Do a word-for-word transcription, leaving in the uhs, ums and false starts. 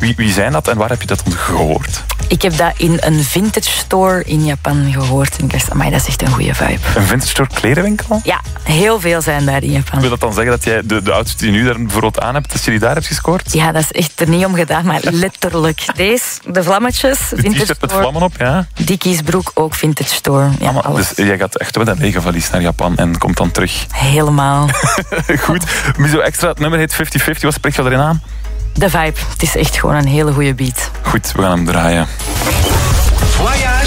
Wie, wie zijn dat en waar heb je dat gehoord? Ik heb dat in een vintage store in Japan gehoord. En ik dacht, amai, dat is echt een goede vibe. Een vintage store klerenwinkel? Ja, heel veel zijn daar in Japan. Wil dat dan zeggen dat jij de, de outfit die je nu daar bijvoorbeeld aan hebt, dat je die daar hebt gescoord? Ja, dat is echt er niet om gedaan, maar letterlijk. Deze, de vlammetjes, De vintage t-shirt met store. vlammen op, ja. Dickies broek, ook vintage store. Ja, Mama, alles. dus jij gaat echt met een legervalies naar Japan en komt dan terug. Helemaal. Goed. Miso Extra, het nummer heet vijftig vijftig. Wat spreekt je erin aan? De vibe. Het is echt gewoon een hele goede beat. Goed, we gaan hem draaien.